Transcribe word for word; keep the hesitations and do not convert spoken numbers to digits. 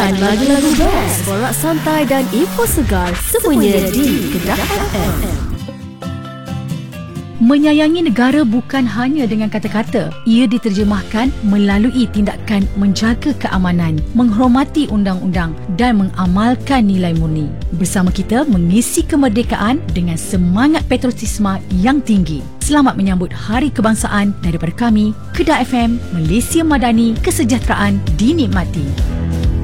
Dengarkan lagu-lagu best, borak santai dan info segar semuanya di Kedah F M. Menyayangi negara bukan hanya dengan kata-kata. Ia diterjemahkan melalui tindakan menjaga keamanan, menghormati undang-undang dan mengamalkan nilai murni. Bersama kita mengisi kemerdekaan dengan semangat patriotisme yang tinggi. Selamat menyambut Hari Kebangsaan daripada kami, Kedah F M, Malaysia Madani, kesejahteraan dinikmati.